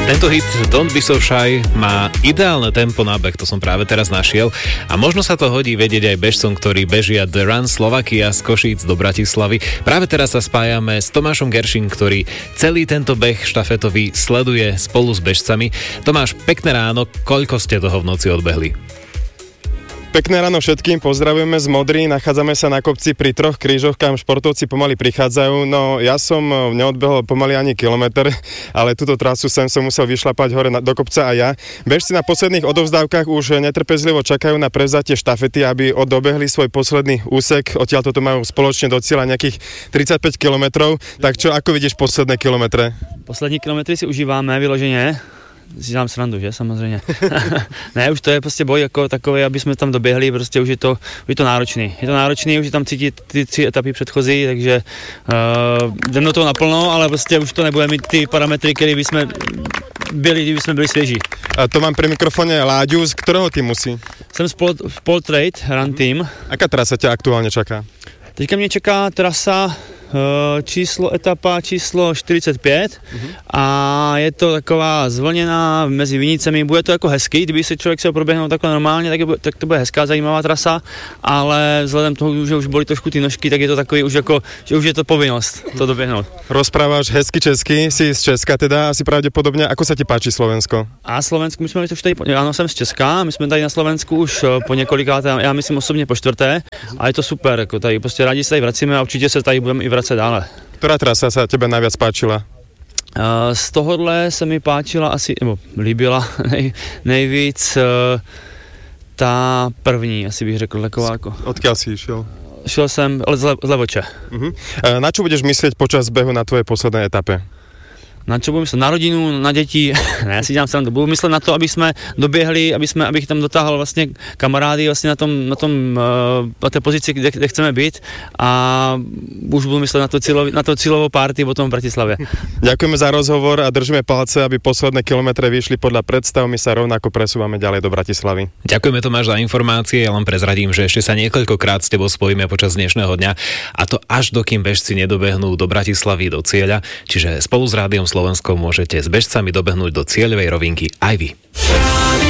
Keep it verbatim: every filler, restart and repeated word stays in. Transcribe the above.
Tento hit Don't Be So Shy má ideálne tempo na beh, to som práve teraz našiel a možno sa to hodí vedieť aj bežcom, ktorí bežia The Run Slovakia z Košíc do Bratislavy. Práve teraz sa spájame s Tomášom Gerším, ktorý celý tento beh štafetový sleduje spolu s bežcami. Tomáš, pekné ráno, koľko ste toho v noci odbehli? Pekné ráno všetkým, pozdravujeme z Modry, nachádzame sa na kopci pri troch krížoch, kam športovci pomaly prichádzajú. No ja som neodbehol pomaly ani kilometr, ale túto trasu sem som musel vyšlapať hore na, do kopca aj ja. Bežci na posledných odovzdávkach už netrpezlivo čakajú na prevzatie štafety, aby odobehli svoj posledný úsek. Odtiaľ toto majú spoločne do cieľa nejakých tridsaťpäť kilometrov. Tak čo, ako vidíš posledné kilometre? Poslední kilometry si užíváme vyloženě. Si dám srandu, že? Samozřejmě. Ne, už to je prostě boj jako takový, aby jsme tam doběhli, prostě už je to, už je to náročný. Je to náročný, už je tam cítit ty tři etapy předchozí, takže uh, jdem do toho naplno, ale prostě už to nebude mít ty parametry, které by jsme byli, kdyby jsme byli svěží. A to mám pri mikrofóne Láďu, z ktorého týmu si? Jsem z Pol, Poltrade Run Team. Aká trasa ťa aktuálne čaká? Teďka mě čeká trasa číslo etapa číslo čtyřicet pět uh-huh. a je to taková zvlněná mezi vinicemi, bude to jako hezký, kdyby se člověk se proběhnout takhle normálně, tak, je, tak to bude hezká, zajímavá trasa, ale vzhledem toho, že už bolí trošku ty nožky, tak je to takový už jako, že už je to povinnost to doběhnout. Rozpráváš hezky česky, si z Česka teda asi pravděpodobně, ako sa ti páči Slovensko? A Slovensko, my jsme už tady, ano, jsem z Česka, my jsme tady na Slovensku už po několikáté, já myslím osobně po čtvrté a je to super, jako tady prostě rádi se tady vracíme a určitě se tady budeme i vracet dále. Ktorá trasa sa tebe najviac páčila? Uh, z tohohle se mi páčila asi, nebo líbila nej, nejvíc uh, ta první, asi bych řekl, taková jako... Odkiaľ si išiel? Šel jsem z, Le, z Levoče. Uh-huh. Uh, na čo budeš myslieť počas behu na tvojej poslednej etape? Na čo budu myslet? Na rodinu, na děti, ne, já si dělám srandu. Budu myslet na to, aby jsme doběhli, aby jsme, abych tam dotáhl vlastně kamarády vlastně na tom, na tom, na té pozici, kde, kde chceme být a už budu myslet na to, cílov, na to cílovou party potom v Bratislavě. Ďakujeme za rozhovor a držíme palce, aby posledné kilometre vyšli podľa predstav. My sa rovnako presúvame ďalej do Bratislavy. Ďakujeme, Tomáš, za informácie. Ja len prezradím, že ešte sa niekoľkokrát s tebou spojíme počas dnešného dňa a to až dokým bežci nedobehnú do Bratislavy, do cieľa. Čiže spolu s Rádiom Slovensko môžete s bežcami dobehnúť do cieľovej rovinky aj vy.